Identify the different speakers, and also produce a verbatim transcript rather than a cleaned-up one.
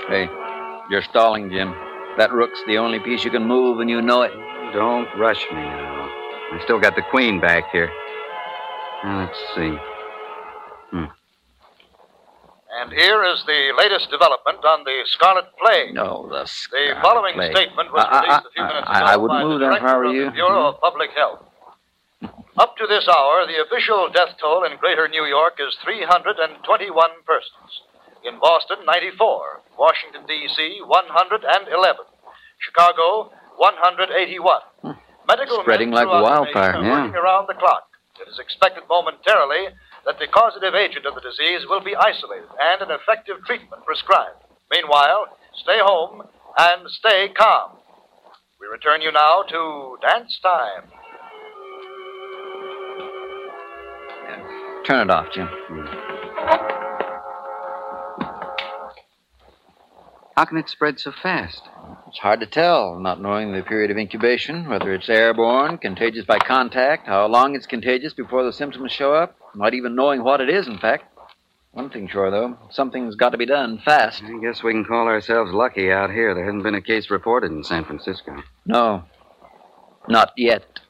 Speaker 1: Hey, you're stalling, Jim. That rook's the only piece you can move, and you know it.
Speaker 2: Don't rush me now. I still got the queen back here. Now, let's see. Hmm.
Speaker 3: And here is the latest development on the Scarlet Plague.
Speaker 1: No, the Scarlet
Speaker 3: The following
Speaker 1: Plague.
Speaker 3: statement was
Speaker 1: I-
Speaker 3: released
Speaker 1: I-
Speaker 3: a few minutes
Speaker 1: I-
Speaker 3: ago
Speaker 1: I wouldn't
Speaker 3: by
Speaker 1: move
Speaker 3: the
Speaker 1: that if I
Speaker 3: director
Speaker 1: were
Speaker 3: of
Speaker 1: you.
Speaker 3: the Bureau of Public Health. Up to this hour, the official death toll in greater New York is three hundred twenty-one persons. In Boston, ninety-four. Washington, D C, one hundred eleven. Chicago, one hundred eighty-one. Medical
Speaker 1: Spreading
Speaker 3: men
Speaker 1: like
Speaker 3: throughout the
Speaker 1: wildfire,
Speaker 3: nation are
Speaker 2: yeah.
Speaker 3: working around the clock. It is expected momentarily that the causative agent of the disease will be isolated and an effective treatment prescribed. Meanwhile, stay home and stay calm. We return you now to Dance Time.
Speaker 1: Turn it off, Jim.
Speaker 2: How can it spread so fast?
Speaker 1: It's hard to tell, not knowing the period of incubation, whether it's airborne, contagious by contact, how long it's contagious before the symptoms show up, not even knowing what it is, in fact. One thing sure, though, something's got to be done fast.
Speaker 2: I guess we can call ourselves lucky out here. There hasn't been a case reported in San Francisco.
Speaker 1: No, not yet.